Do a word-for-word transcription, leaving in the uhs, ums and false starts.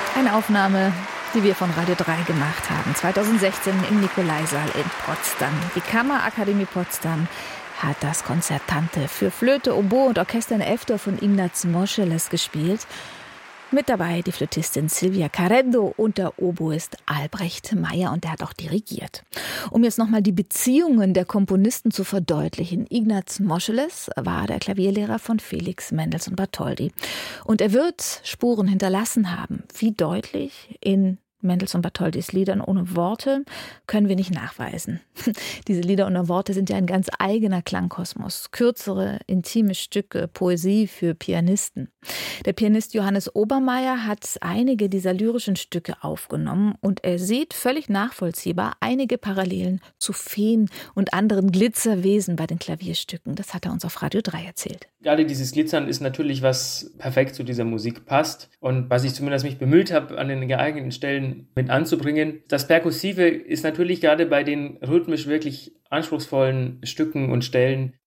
Eine Aufnahme, die wir von Radio drei gemacht haben, zweitausendsechzehn im Nikolaisaal in Potsdam. Die Kammerakademie Potsdam hat das Konzertante für Flöte, Oboe und Orchester in F-Dur von Ignaz Moscheles gespielt. Mit dabei die Flötistin Silvia Careddo und der Oboist Albrecht Meyer, und der hat auch dirigiert. Um jetzt nochmal die Beziehungen der Komponisten zu verdeutlichen: Ignaz Moscheles war der Klavierlehrer von Felix Mendelssohn Bartholdy. Und er wird Spuren hinterlassen haben. Wie deutlich in Mendelssohn Bartholdys Liedern ohne Worte können wir nicht nachweisen. Diese Lieder ohne Worte sind ja ein ganz eigener Klangkosmos. Kürzere, intime Stücke, Poesie für Pianisten. Der Pianist Johannes Obermeier hat einige dieser lyrischen Stücke aufgenommen und er sieht völlig nachvollziehbar einige Parallelen zu Feen und anderen Glitzerwesen bei den Klavierstücken. Das hat er uns auf Radio drei erzählt. Gerade dieses Glitzern ist natürlich, was perfekt zu dieser Musik passt und was ich zumindest mich bemüht habe, an den geeigneten Stellen mit anzubringen. Das Perkussive ist natürlich gerade bei den rhythmisch wirklich anspruchsvollen Stücken und Stellen